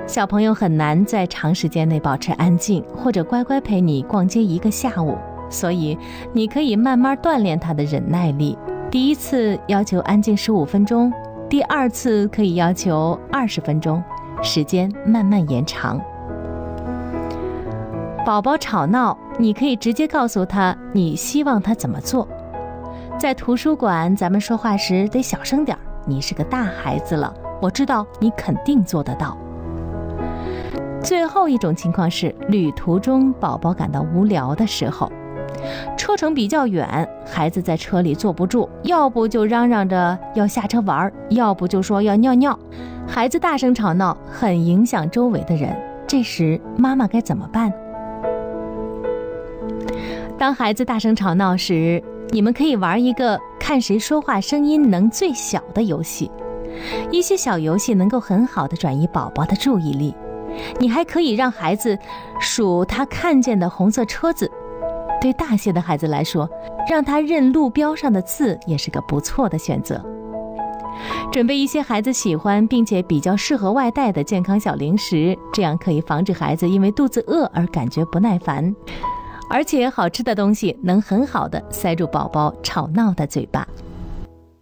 小朋友很难在长时间内保持安静，或者乖乖陪你逛街一个下午，所以你可以慢慢锻炼他的忍耐力。第一次要求安静15分钟，第二次可以要求20分钟，时间慢慢延长。宝宝吵闹，你可以直接告诉他你希望他怎么做。在图书馆，咱们说话时得小声点，你是个大孩子了，我知道你肯定做得到。最后一种情况是，旅途中宝宝感到无聊的时候，车程比较远，孩子在车里坐不住，要不就嚷嚷着要下车玩，要不就说要尿尿，孩子大声吵闹，很影响周围的人。这时妈妈该怎么办？当孩子大声吵闹时，你们可以玩一个看谁说话声音能最小的游戏。一些小游戏能够很好地转移宝宝的注意力。你还可以让孩子数他看见的红色车子。对大些的孩子来说，让他认路标上的字也是个不错的选择。准备一些孩子喜欢并且比较适合外带的健康小零食，这样可以防止孩子因为肚子饿而感觉不耐烦。而且好吃的东西能很好地塞住宝宝吵闹的嘴巴。